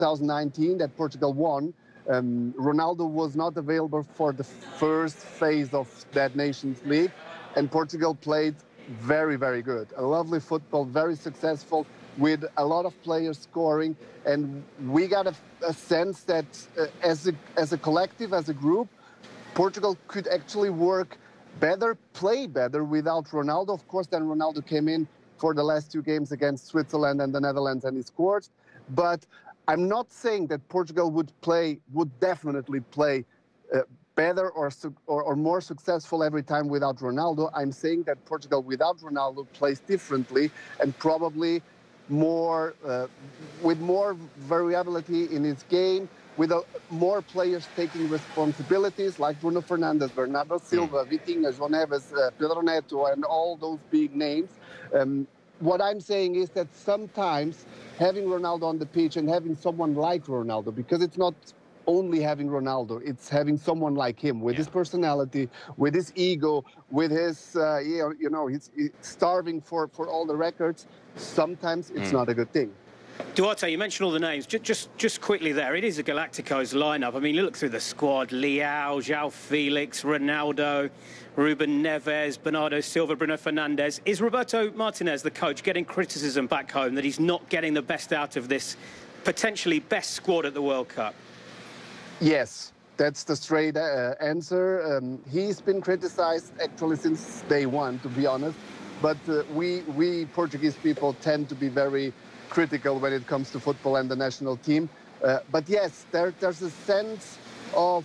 2019 that Portugal won, Ronaldo was not available for the first phase of that Nations League, and Portugal played very, very good. A lovely football, very successful, with a lot of players scoring, and we got a sense that as a collective, as a group, Portugal could actually work better, play better without Ronaldo. Of course, then Ronaldo came in for the last two games against Switzerland and the Netherlands, and he scored. But I'm not saying that Portugal would definitely play better or more successful every time without Ronaldo. I'm saying that Portugal without Ronaldo plays differently and probably more with more variability in its game, with more players taking responsibilities like Bruno Fernandes, Bernardo Silva, Vitinha, João Neves, Pedro Neto, and all those big names. What I'm saying is that sometimes having Ronaldo on the pitch and having someone like Ronaldo, because it's not only having Ronaldo, it's having someone like him with his personality, with his ego, with his, he's starving for all the records. Sometimes it's not a good thing. Duarte, you mentioned all the names. Just quickly there, it is a Galacticos lineup. I mean, look through the squad. Leao, João Felix, Ronaldo, Ruben Neves, Bernardo Silva, Bruno Fernandes. Is Roberto Martinez, the coach, getting criticism back home that he's not getting the best out of this potentially best squad at the World Cup? Yes, that's the straight answer. He's been criticized actually since day one, to be honest. But we Portuguese people tend to be very critical when it comes to football and the national team. But yes, there's a sense of,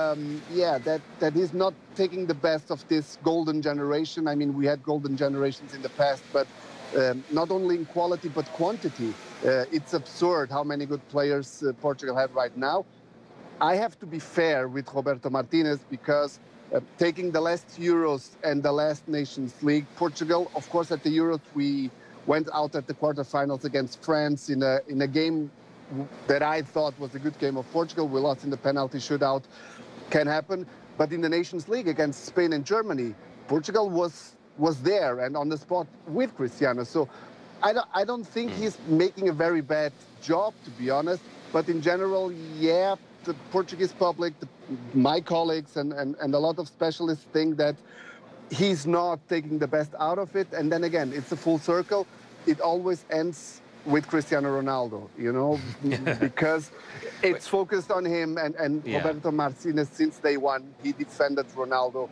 that he's not taking the best of this golden generation. I mean, we had golden generations in the past, but not only in quality, but quantity. It's absurd how many good players Portugal have right now. I have to be fair with Roberto Martinez because taking the last Euros and the last Nations League, Portugal, of course, at the Euros, we went out at the quarterfinals against France in a game that I thought was a good game of Portugal. We lost in the penalty shootout. Can happen. But in the Nations League against Spain and Germany, Portugal was there and on the spot with Cristiano. So I don't think he's making a very bad job, to be honest. But in general, yeah, the Portuguese public, my colleagues and a lot of specialists think that he's not taking the best out of it. And then again, it's a full circle. It always ends with Cristiano Ronaldo, because it's focused on him. And Roberto Martinez, since day one, he defended Ronaldo,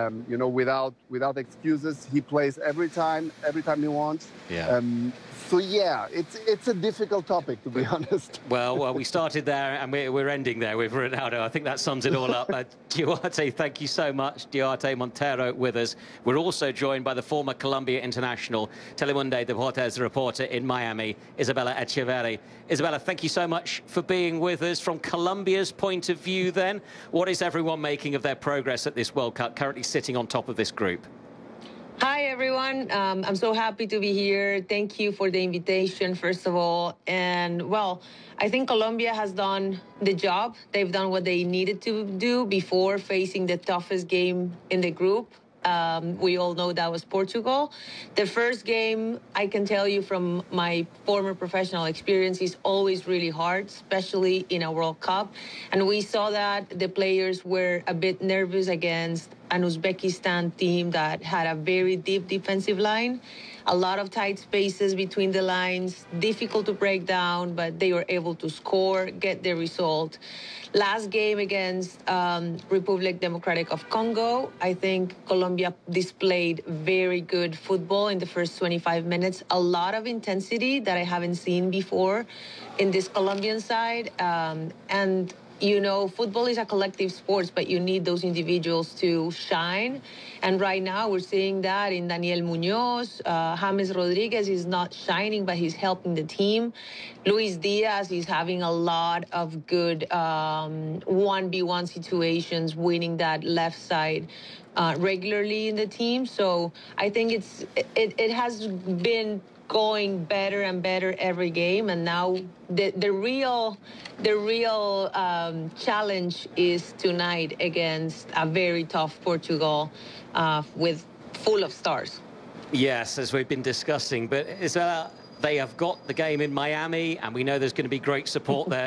without excuses. He plays every time he wants. Yeah. So yeah, it's a difficult topic, to be honest. Well, we started there and we're ending there with Ronaldo. I think that sums it all up. Duarte, thank you so much. Duarte Montero with us. We're also joined by the former Colombia international, Telemundo Deportes reporter in Miami, Isabella Echeverri. Isabella, thank you so much for being with us. From Colombia's point of view then, what is everyone making of their progress at this World Cup, currently sitting on top of this group? Hi, everyone. I'm so happy to be here. Thank you for the invitation, first of all. And, well, I think Colombia has done the job. They've done what they needed to do before facing the toughest game in the group. We all know that was Portugal. The first game, I can tell you from my former professional experience, is always really hard, especially in a World Cup. And we saw that the players were a bit nervous against an Uzbekistan team that had a very deep defensive line. A lot of tight spaces between the lines, difficult to break down, but they were able to score, get the result. Last game against Republic Democratic of Congo, I think Colombia displayed very good football in the first 25 minutes. A lot of intensity that I haven't seen before in this Colombian side. And football is a collective sport, but you need those individuals to shine. And right now we're seeing that in Daniel Munoz. James Rodriguez is not shining, but he's helping the team. Luis Diaz is having a lot of good 1v1 situations, winning that left side regularly in the team. So I think it has been going better and better every game, and now the real challenge is tonight against a very tough Portugal with full of stars. Yes, as we've been discussing, but Isabella, They have got the game in Miami, and we know there's going to be great support there.